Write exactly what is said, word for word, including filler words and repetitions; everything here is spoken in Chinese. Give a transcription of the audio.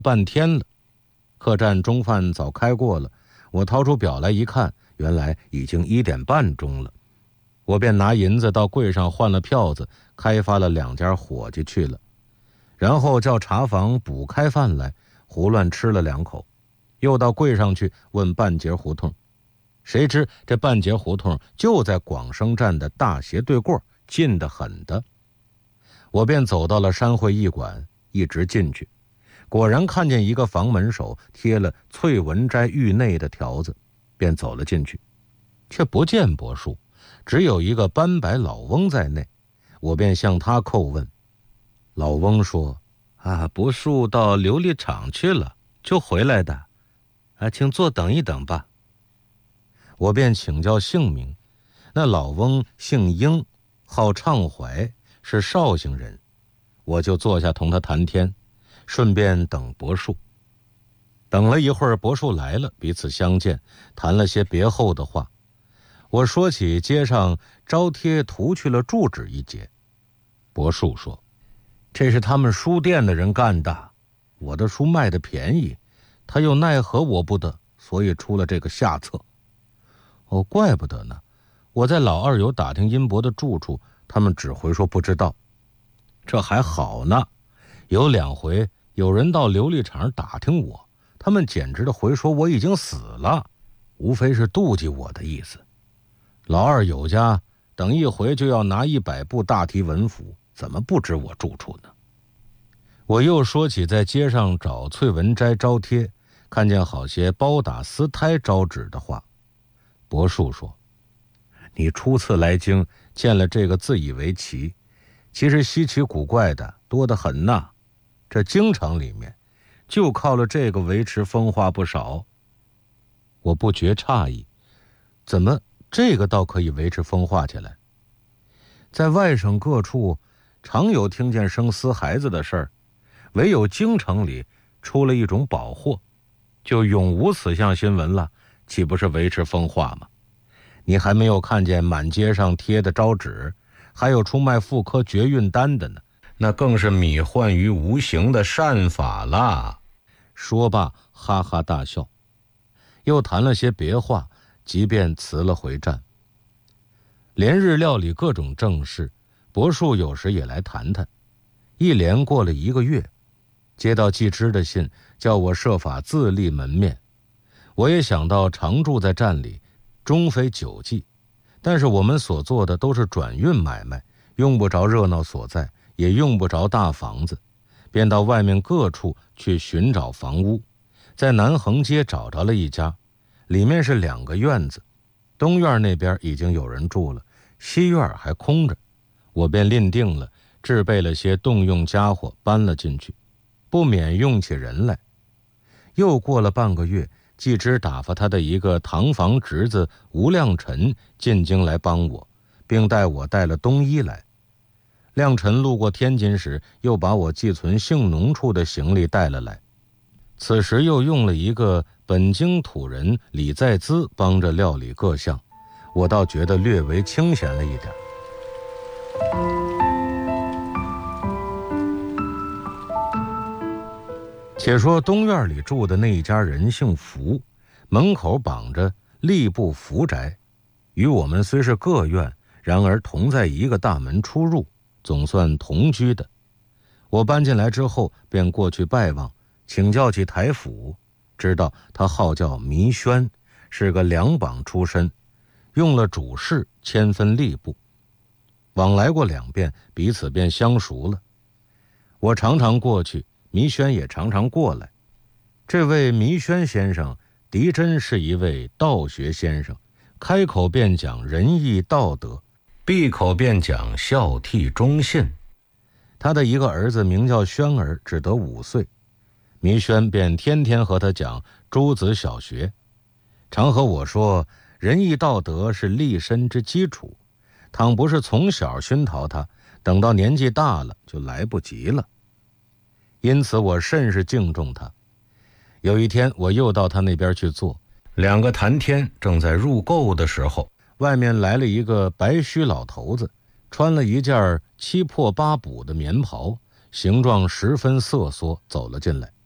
半天了，客栈中饭早开过了，我掏出表来一看，原来已经一点半钟了。我便拿银子到柜上换了票子，开发了两家伙计去了，然后叫茶房补开饭来，胡乱吃了两口，又到柜上去问半截胡同。谁知这半截胡同就在广生站的大斜对过，近得很的。我便走到了山会驿馆，一直进去，果然看见一个房门手贴了翠文斋狱内的条子，便走了进去，却不见柏树，只有一个斑白老翁在内。我便向他叩问，老翁说：啊，柏树到琉璃厂去了，就回来的，啊，请坐等一等吧。我便请教姓名，那老翁姓英，号畅怀，是绍兴人。我就坐下同他谈天，顺便等柏树。等了一会儿，柏树来了，彼此相见，谈了些别后的话。我说起街上招贴涂去了住址一节，柏树说：这是他们书店的人干的，我的书卖的便宜，他又奈何我不得，所以出了这个下策。哦，怪不得呢，我在老二有打听殷伯的住处，他们只回说不知道。这还好呢，有两回有人到琉璃厂打听我，他们简直的回说我已经死了，无非是妒忌我的意思。老二有家等一回就要拿一百部大提文符，怎么不知我住处呢？我又说起在街上找翠文斋招贴，看见好些包打私胎招纸的话。柏树说：你初次来京见了这个自以为奇，其实稀奇古怪的多得很呐。这京城里面就靠了这个维持风化不少。我不觉诧异，怎么这个倒可以维持风化起来？在外省各处常有听见生私孩子的事儿，唯有京城里出了一种宝货，就永无此项新闻了，岂不是维持风化吗？你还没有看见满街上贴的招纸，还有出卖妇科绝孕丹的呢，那更是米幻于无形的善法啦。说罢哈哈大笑，又谈了些别话，即便辞了回站。连日料理各种正事，柏树有时也来谈谈。一连过了一个月，接到季之的信，叫我设法自立门面。我也想到常住在站里，终非久计，但是我们所做的都是转运买卖，用不着热闹所在，也用不着大房子，便到外面各处去寻找房屋。在南横街找着了一家，里面是两个院子，东院那边已经有人住了，西院还空着。我便另定了，制备了些动用家伙搬了进去，不免用起人来。又过了半个月，季之打发他的一个堂房侄子吴亮臣进京来帮我，并带我带了冬衣来。亮臣路过天津时，又把我寄存姓农处的行李带了来。此时又用了一个本京土人李在兹帮着料理各项，我倒觉得略为清闲了一点。且说东院里住的那一家人姓福，门口绑着吏部福宅，与我们虽是各院，然而同在一个大门出入，总算同居的。我搬进来之后，便过去拜望，请教起台府，知道他号叫弥轩，是个两榜出身，用了主事迁分吏部，往来过两遍，彼此便相熟了。我常常过去，弥轩也常常过来。这位弥轩先生的真是一位道学先生，开口便讲仁义道德，闭口便讲孝悌忠信。他的一个儿子名叫轩儿，只得五岁，弥轩便天天和他讲诸子小学，常和我说仁义道德是立身之基础，倘不是从小熏陶他，等到年纪大了就来不及了。因此我甚是敬重他。有一天我又到他那边去坐，两个谈天，正在入垢的时候，外面来了一个白须老头子，穿了一件七破八补的棉袍，形状十分瑟缩，走了进来。